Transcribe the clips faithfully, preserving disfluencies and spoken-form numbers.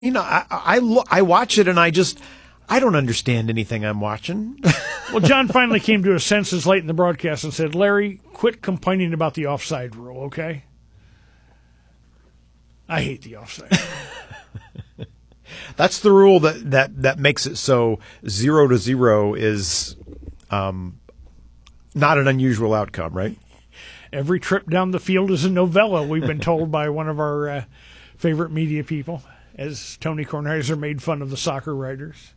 You know, I I, lo- I watch it and I just I don't understand anything I'm watching. Well, John finally came to his senses late in the broadcast and said, "Larry, quit complaining about the offside rule, okay?" I hate the offside rule. That's the rule that, that, that makes it so zero to zero is um, not an unusual outcome, right? Every trip down the field is a novella, we've been told by one of our uh, favorite media people, as Tony Kornheiser made fun of the soccer writers.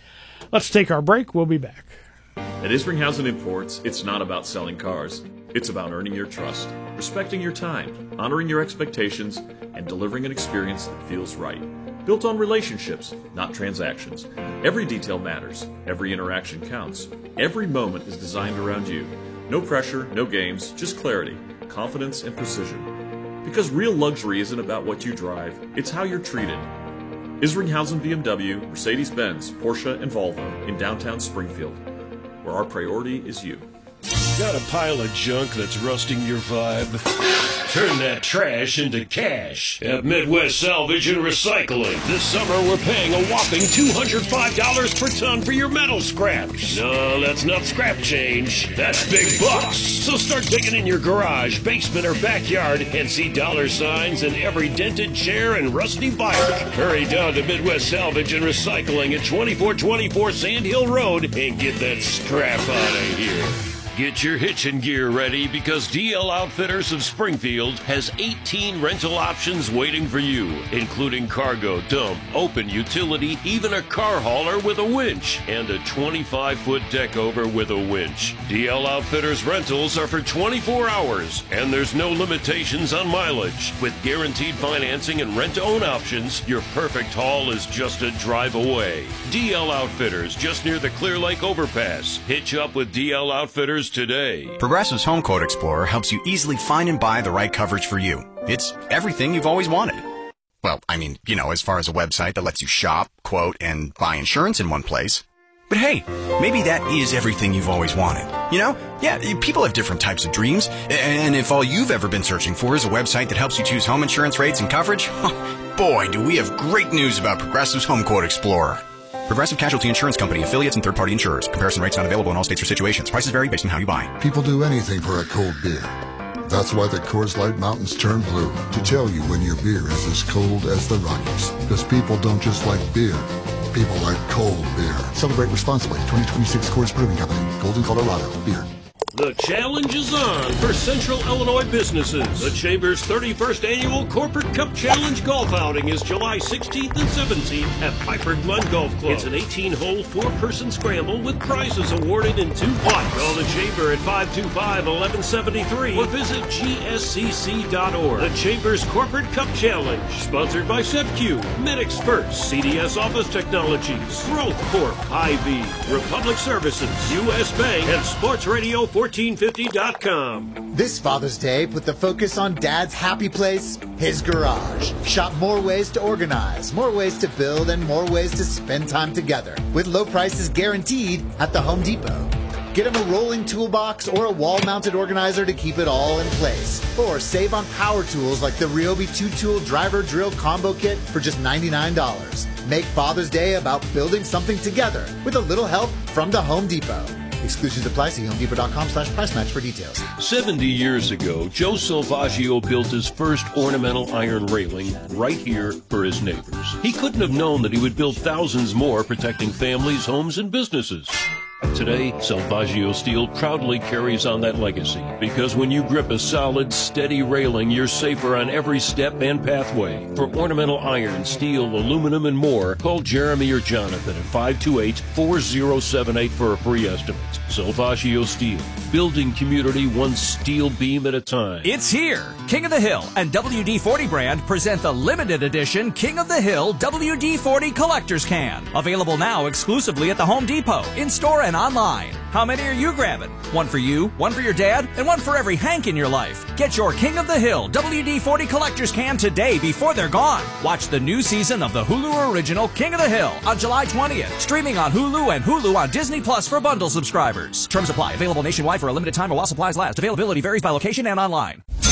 Let's take our break. We'll be back. At Isringhausen Imports, it's not about selling cars. It's about earning your trust, respecting your time, honoring your expectations, and delivering an experience that feels right. Built on relationships, not transactions. Every detail matters. Every interaction counts. Every moment is designed around you. No pressure, no games, just clarity, confidence, and precision. Because real luxury isn't about what you drive, it's how you're treated. Isringhausen B M W, Mercedes-Benz, Porsche, and Volvo in downtown Springfield, where our priority is you. Got a pile of junk that's rusting your vibe? Turn that trash into cash at Midwest Salvage and Recycling. This summer, we're paying a whopping two hundred five dollars per ton for your metal scraps. No, that's not scrap change. That's big bucks. So start digging in your garage, basement, or backyard and see dollar signs in every dented chair and rusty bike. Hurry down to Midwest Salvage and Recycling at twenty-four twenty-four Sand Hill Road and get that scrap out of here. Get your hitching gear ready because D L Outfitters of Springfield has eighteen rental options waiting for you, including cargo, dump, open utility, even a car hauler with a winch, and a twenty-five foot deck over with a winch. D L Outfitters rentals are for twenty-four hours, and there's no limitations on mileage. With guaranteed financing and rent-to-own options, your perfect haul is just a drive away. D L Outfitters, just near the Clear Lake Overpass. Hitch up with D L Outfitters today. Progressive's Home Quote Explorer helps you easily find and buy the right coverage for you. It's everything you've always wanted. Well, I mean, you know, as far as a website that lets you shop, quote, and buy insurance in one place. But hey, maybe that is everything you've always wanted. You know? Yeah, people have different types of dreams. And if all you've ever been searching for is a website that helps you choose home insurance rates and coverage, boy, do we have great news about Progressive's Home Quote Explorer. Progressive Casualty Insurance Company, affiliates, and third-party insurers. Comparison rates not available in all states or situations. Prices vary based on how you buy. People do anything for a cold beer. That's why the Coors Light Mountains turn blue, to tell you when your beer is as cold as the Rockies. Because people don't just like beer. People like cold beer. Celebrate responsibly. twenty twenty-six Coors Brewing Company. Golden, Colorado. Beer. The challenge is on for Central Illinois businesses. The Chamber's thirty-first Annual Corporate Cup Challenge Golf Outing is July sixteenth and seventeenth at Piper Glen Golf Club. It's an eighteen-hole, four-person scramble with prizes awarded in two pots. Call the Chamber at five two five, one one seven three or visit G S C C dot org. The Chamber's Corporate Cup Challenge, sponsored by SevQ, Medics First, C D S Office Technologies, Growth Corp, Hy-Vee, Republic Services, U S Bank, and Sports Radio fourteen fifty dot com. This Father's Day, put the focus on Dad's happy place, his garage. Shop more ways to organize, more ways to build, and more ways to spend time together. With low prices guaranteed at the Home Depot. Get him a rolling toolbox or a wall-mounted organizer to keep it all in place. Or save on power tools like the Ryobi two-tool driver drill combo kit for just ninety-nine dollars. Make Father's Day about building something together with a little help from the Home Depot. Exclusions apply. See homedepot.com slash price match for details. seventy years ago, Joe Salvaggio built his first ornamental iron railing right here for his neighbors. He couldn't have known that he would build thousands more protecting families, homes, and businesses. Today, Salvaggio Steel proudly carries on that legacy because when you grip a solid, steady railing, you're safer on every step and pathway. For ornamental iron, steel, aluminum, and more, call Jeremy or Jonathan at five two eight, four zero seven eight for a free estimate. Salvaggio Steel, building community one steel beam at a time. It's here! King of the Hill and W D forty brand present the limited edition King of the Hill W D forty Collector's Can. Available now exclusively at the Home Depot, in-store and online. How many are you grabbing? One for you, one for your dad, and one for every Hank in your life. Get your King of the Hill W D forty Collector's Can today before they're gone. Watch the new season of the Hulu original King of the Hill on July twentieth. Streaming on Hulu and Hulu on Disney Plus for bundle subscribers. Terms apply. Available nationwide for a limited time or while supplies last. Availability varies by location and online.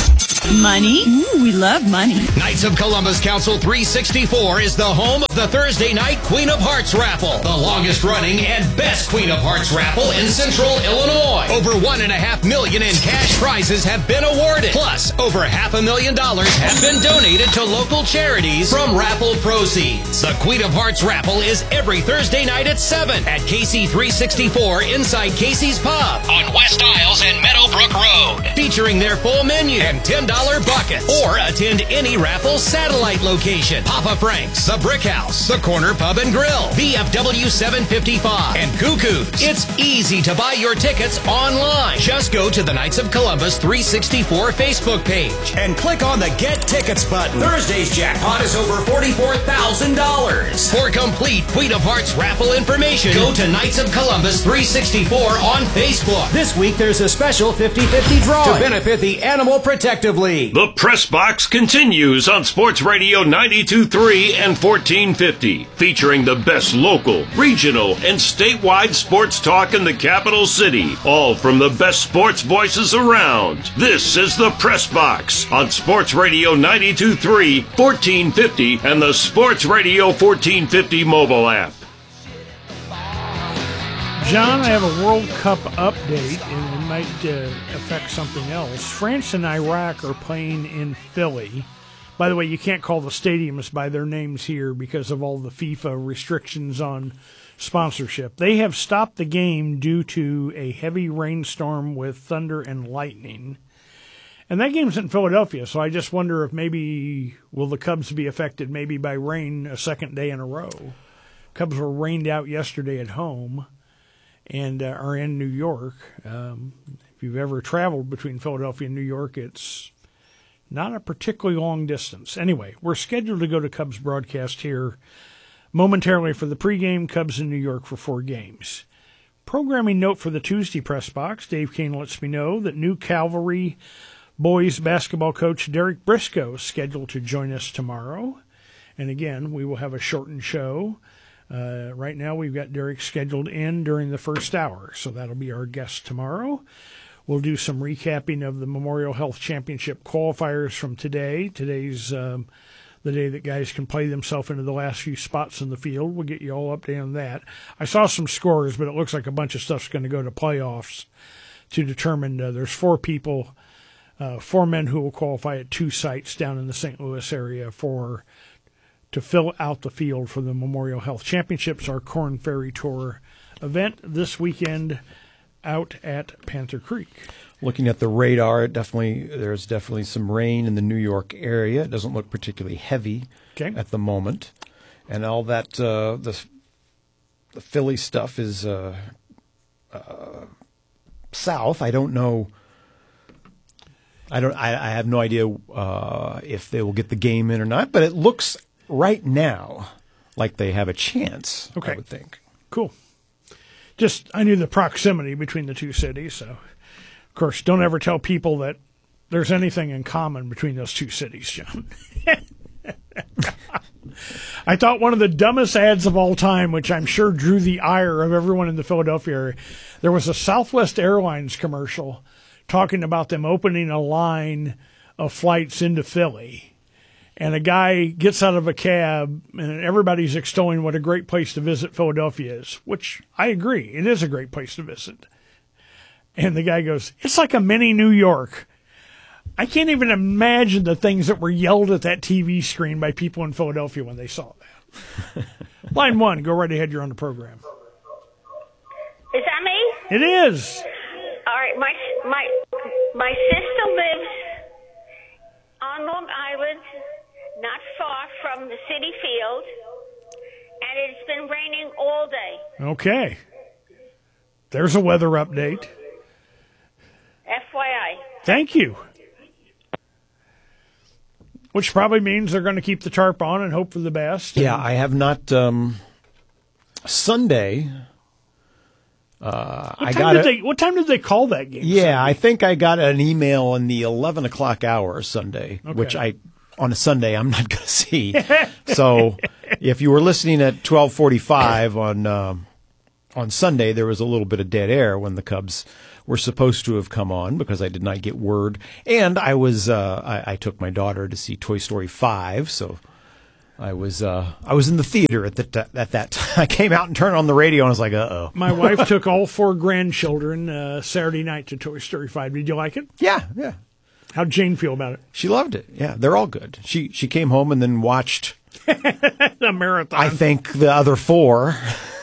Money? Ooh, we love money. Knights of Columbus Council three sixty-four is the home of the Thursday night Queen of Hearts raffle, the longest running and best Queen of Hearts raffle in Central Illinois. Over one and a half million in cash prizes have been awarded. Plus, over half a million dollars have been donated to local charities from raffle proceeds. The Queen of Hearts raffle is every Thursday night at seven at K C three sixty-four inside Casey's Pub on West Isles and Meadowbrook Road, featuring their full menu and ten dollars buckets. Or attend any raffle satellite location: Papa Frank's, the Brick House, the Corner Pub and Grill, V F W seven fifty-five, and Cuckoo's. It's easy to buy your tickets online. Just go to the Knights of Columbus three sixty-four Facebook page and click on the Get Tickets button. Thursday's jackpot is over forty-four thousand dollars. For complete Queen of Hearts raffle information, go to Knights of Columbus three sixty-four on Facebook. This week there's a special fifty-fifty drawing to benefit the Animal Protective League. The Press Box continues on Sports Radio ninety-two point three and fourteen fifty, featuring the best local, regional, and statewide sports talk in the capital city, all from the best sports voices around. This is the Press Box on Sports Radio ninety-two point three, fourteen fifty, and the Sports Radio fourteen fifty mobile app. John, I have a World Cup update, and it might uh, affect something else. France and Iraq are playing in Philly. By the way, you can't call the stadiums by their names here because of all the FIFA restrictions on sponsorship. They have stopped the game due to a heavy rainstorm with thunder and lightning. And that game's in Philadelphia, so I just wonder if maybe, will the Cubs be affected maybe by rain a second day in a row? Cubs were rained out yesterday at home and uh, are in New York. Um, if you've ever traveled between Philadelphia and New York, it's not a particularly long distance. Anyway, we're scheduled to go to Cubs broadcast here momentarily for the pregame. Cubs in New York for four games. Programming note for the Tuesday press box: Dave Kane lets me know that new Calvary boys basketball coach Derek Briscoe is scheduled to join us tomorrow. And again, we will have a shortened show. Uh, right now, we've got Derek scheduled in during the first hour, so that'll be our guest tomorrow. We'll do some recapping of the Memorial Health Championship qualifiers from today. Today's um, the day that guys can play themselves into the last few spots in the field. We'll get you all updated on that. I saw some scores, but it looks like a bunch of stuff's going to go to playoffs to determine. Uh, there's four people, uh, four men who will qualify at two sites down in the Saint Louis area for to fill out the field for the Memorial Health Championships, our Corn Ferry Tour event this weekend out at Panther Creek. Looking at the radar, it definitely there's definitely some rain in the New York area. It doesn't look particularly heavy okay. at the moment, and all that uh, the the Philly stuff is uh, uh, south. I don't know. I don't. I, I have no idea uh, if they will get the game in or not, but it looks right now like they have a chance, okay. I would think. Cool. Just, I knew the proximity between the two cities, so, of course, don't ever tell people that there's anything in common between those two cities, John. I thought one of the dumbest ads of all time, which I'm sure drew the ire of everyone in the Philadelphia area, there was a Southwest Airlines commercial talking about them opening a line of flights into Philly. And a guy gets out of a cab, and everybody's extolling what a great place to visit Philadelphia is, which I agree. It is a great place to visit. And the guy goes, it's like a mini New York. I can't even imagine the things that were yelled at that T V screen by people in Philadelphia when they saw that. Line one, go right ahead. You're on the program. Is that me? It is. All right. My, my, my sister lives on Long Island, not far from the City Field, and it's been raining all day. Okay. There's a weather update. F Y I. Thank you. Which probably means they're going to keep the tarp on and hope for the best. Yeah, I have not. Um, Sunday. Uh, what, I time got did a, they, what time did they call that game? Yeah, Sunday? I think I got an email in the eleven o'clock hour Sunday, okay. which I on a Sunday I'm not going to see. So if you were listening at twelve forty-five on um, on Sunday, there was a little bit of dead air when the Cubs were supposed to have come on because I did not get word. And I was uh, I, I took my daughter to see Toy Story five, so I was uh, I was in the theater at that at that time. I came out and turned on the radio and I was like, uh oh. My wife took all four grandchildren uh, Saturday night to Toy Story five. Did you like it? Yeah, yeah. How'd Jane feel about it? She loved it. Yeah, they're all good. She she came home and then watched the marathon. I think the other four.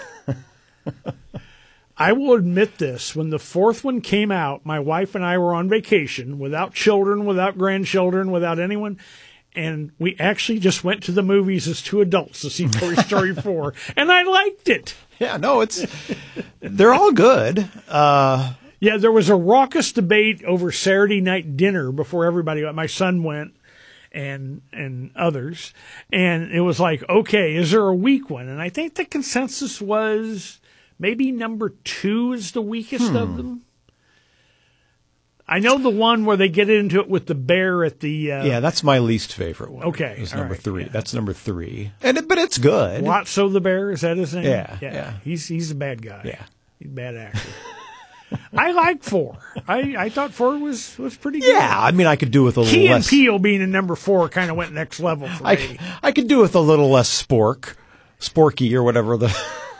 I will admit this. When the fourth one came out, my wife and I were on vacation without children, without grandchildren, without anyone. And we actually just went to the movies as two adults to see Toy Story four. And I liked it. Yeah, no, it's they're all good. Uh, yeah, there was a raucous debate over Saturday night dinner before everybody went. My son went and and others. And it was like, okay, is there a weak one? And I think the consensus was maybe number two is the weakest hmm. of them. I know the one where they get into it with the bear at the... Uh, yeah, that's my least favorite one. Okay. It's number right, three. Yeah. That's number three. and it, But it's good. Lotso the bear, is that his name? Yeah, yeah. yeah. He's he's a bad guy. Yeah. He's a bad actor. I like four. I, I thought four was, was pretty good. Yeah, I mean, I could do with a little Key less... and Peele being in number four kind of went next level for I, me. I could do with a little less spork. Sporky or whatever the...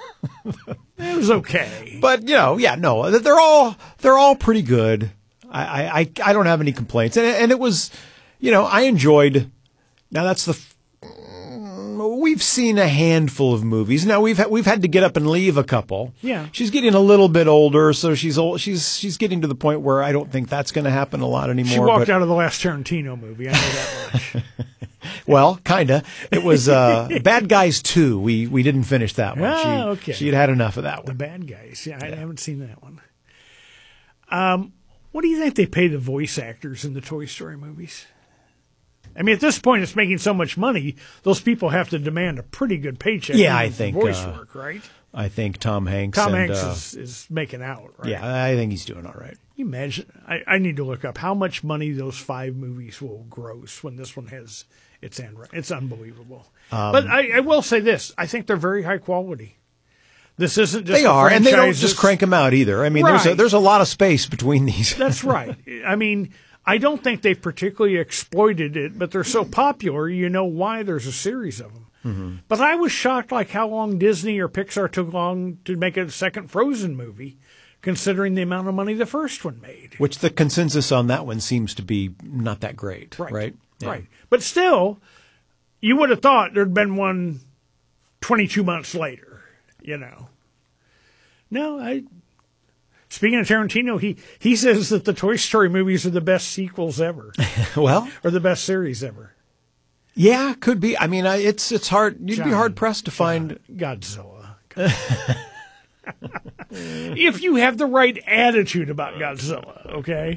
It was okay. But, you know, yeah, no, they're all they're all pretty good. I, I, I don't have any complaints. And, and it was, you know, I enjoyed, now that's the, we've seen a handful of movies. Now we've, we've had to get up and leave a couple. Yeah. She's getting a little bit older, so she's old, she's, she's getting to the point where I don't think that's going to happen a lot anymore. She walked but, out of the last Tarantino movie. I know that much. Well, kinda. It was uh, Bad Guys two. We we didn't finish that one. Oh, she, okay. She had had enough of that The one. Bad Guys. Yeah, I yeah. haven't seen that one. Um, what do you think they pay the voice actors in the Toy Story movies? I mean, at this point, it's making so much money, those people have to demand a pretty good paycheck. Yeah, I for think voice uh, work, right? I think Tom Hanks. Tom and, Hanks uh, is, is making out, right? Yeah, I think he's doing all right. You imagine? I, I need to look up how much money those five movies will gross when this one has its end. It's unbelievable. Um, but I, I will say this: I think they're very high quality. This isn't just they are, and they don't franchises. just crank them out either. I mean, there's a, Right. there's a lot of space between these. That's right. I mean, I don't think they've particularly exploited it, but they're so popular, you know why there's a series of them. Mm-hmm. But I was shocked, like how long Disney or Pixar took long to make a second Frozen movie, considering the amount of money the first one made. Which the consensus on that one seems to be not that great, right? Right. Yeah. Right. But still, you would have thought there'd been one twenty-two months later, you know. No, I. Speaking of Tarantino, he, he says that the Toy Story movies are the best sequels ever. Well, or the best series ever. Yeah, could be. I mean, I, it's it's hard. You'd John, be hard pressed to find Godzilla. If you have the right attitude about Godzilla, okay?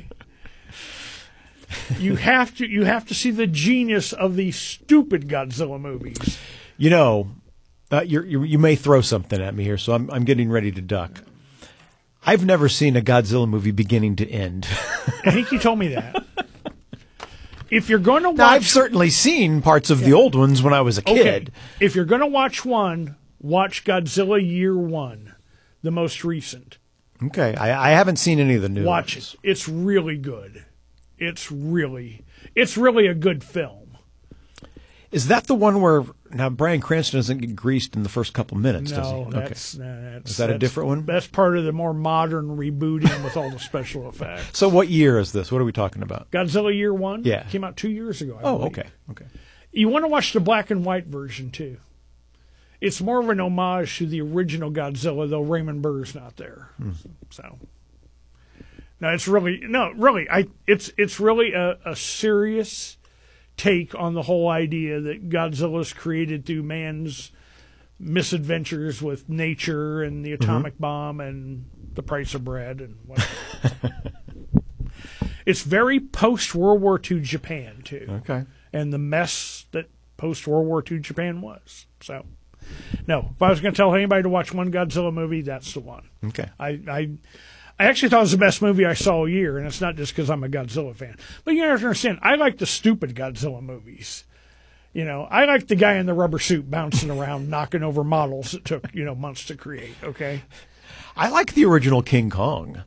You have to you have to see the genius of these stupid Godzilla movies. You know, uh, you're, you you may throw something at me here, so I'm I'm getting ready to duck. I've never seen a Godzilla movie beginning to end. I think you told me that. If you're going to watch, now, I've certainly seen parts of yeah. the old ones when I was a kid. Okay. If you're going to watch one, watch Godzilla Year One, the most recent. Okay, I, I haven't seen any of the new Watch ones. it. It's really good. It's really, it's really a good film. Is that the one where now Bryan Cranston doesn't get greased in the first couple minutes? No, does he? that's, okay. uh, that's is that that's, a different one? That's part of the more modern rebooting with all the special effects. So, what year is this? What are we talking about? Godzilla Year One. Yeah, came out two years ago. I oh, believe. okay, okay. You want to watch the black and white version too. It's more of an homage to the original Godzilla, though Raymond Burr's not there. Hmm. So, no, it's really no, really. I it's it's really a, a serious take on the whole idea that Godzilla's created through man's misadventures with nature and the atomic mm-hmm. bomb and the price of bread and whatever. It's very post-World War Two Japan, too. Okay. And the mess that post-World War Two Japan was. So, no, if I was going to tell anybody to watch one Godzilla movie, that's the one. Okay. I, I I actually thought it was the best movie I saw all year, and it's not just because I'm a Godzilla fan. But you have to understand, I like the stupid Godzilla movies. You know, I like the guy in the rubber suit bouncing around, knocking over models that took, you know, months to create, okay? I like the original King Kong.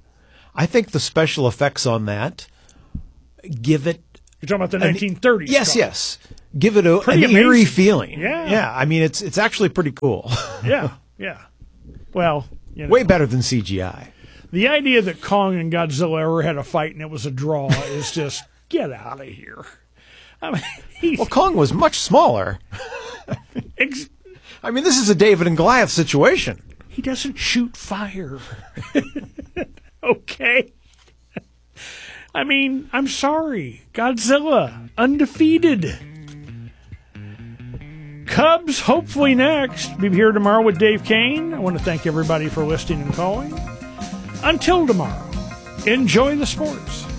I think the special effects on that give it. You're talking about the nineteen thirties. Yes, Kong. yes. Give it a, an Pretty eerie amazing. feeling. Yeah. Yeah. I mean, it's it's actually pretty cool. Yeah, yeah. Well, you know, way better than C G I. the idea that Kong and Godzilla ever had a fight and it was a draw is just get out of here. I mean, he's, Well, Kong was much smaller. ex- I mean, this is a David and Goliath situation. he doesn't shoot fire. Okay. I mean, I'm sorry. Godzilla, undefeated. Cubs, hopefully next. Be here tomorrow with Dave Kane. I want to thank everybody for listening and calling. Until tomorrow, enjoy the sports.